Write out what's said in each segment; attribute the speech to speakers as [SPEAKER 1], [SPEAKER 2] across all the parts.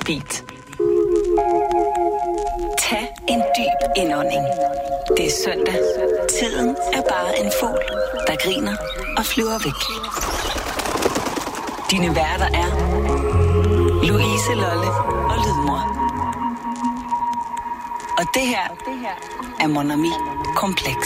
[SPEAKER 1] beat. Tag en dyb indånding. Det er søndag. Tiden er bare en fugl, der griner og flyver væk. Dine værter er Louise Lolle og Lydmor. Og det her er Mon Ami Kompleks.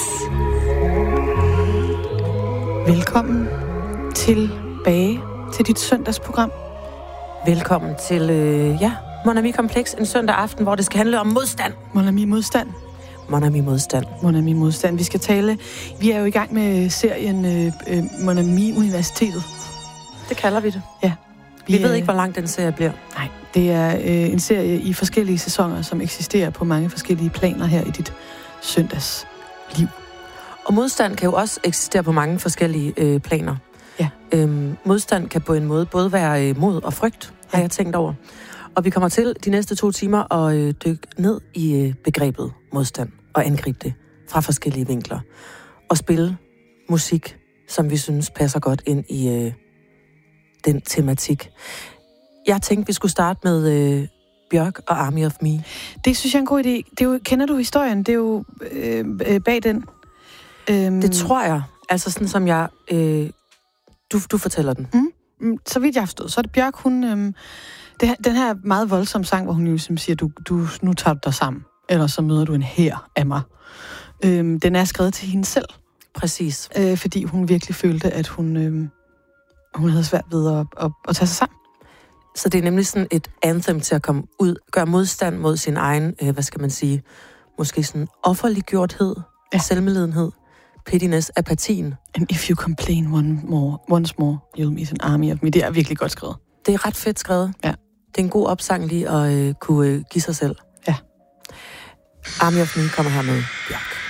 [SPEAKER 2] Velkommen tilbage til dit søndagsprogram.
[SPEAKER 3] Velkommen til, Mon Ami Kompleks, en søndag aften, hvor det skal handle om modstand.
[SPEAKER 2] Mon Ami Modstand.
[SPEAKER 3] Mon Ami Modstand.
[SPEAKER 2] Mon Ami Modstand. Vi er jo i gang med serien Mon Ami Universitetet.
[SPEAKER 3] Det kalder vi det.
[SPEAKER 2] Ja.
[SPEAKER 3] Vi ved ikke, hvor lang den serie bliver.
[SPEAKER 2] Nej, det er en serie i forskellige sæsoner, som eksisterer på mange forskellige planer her i dit søndagsliv.
[SPEAKER 3] Og modstand kan jo også eksistere på mange forskellige planer.
[SPEAKER 2] Ja.
[SPEAKER 3] Modstand kan på en måde både være mod og frygt, har jeg tænkt over. Og vi kommer til de næste 2 timer at dykke ned i begrebet modstand og angribe det fra forskellige vinkler. Og spille musik, som vi synes passer godt ind i den tematik. Jeg tænkte, vi skulle starte med Bjørk og Army of Me.
[SPEAKER 2] Det synes jeg er en god idé. Det er jo, kender du historien? Det er jo bag den.
[SPEAKER 3] Det tror jeg. Altså sådan som jeg... Du fortæller den.
[SPEAKER 2] Så vidt jeg har forstået, så er det Bjørk, hun... den her meget voldsomme sang, hvor hun jo siger, nu tager du dig sammen, ellers så møder du en hær af mig. Den er skrevet til hende selv.
[SPEAKER 3] Præcis.
[SPEAKER 2] Fordi hun virkelig følte, at hun havde svært ved at tage sig sammen.
[SPEAKER 3] Så det er nemlig sådan et anthem til at komme ud, gøre modstand mod sin egen, hvad skal man sige, måske sådan offerliggjorthed, selvmedlidenhed, pettiness, apatien.
[SPEAKER 2] And if you complain once more, you'll meet an army of me. Det er virkelig godt skrevet.
[SPEAKER 3] Det er ret fedt skrevet.
[SPEAKER 2] Ja.
[SPEAKER 3] Det er en god opsang lige at kunne give sig selv.
[SPEAKER 2] Ja.
[SPEAKER 3] Army of Me kommer her med Bjørk.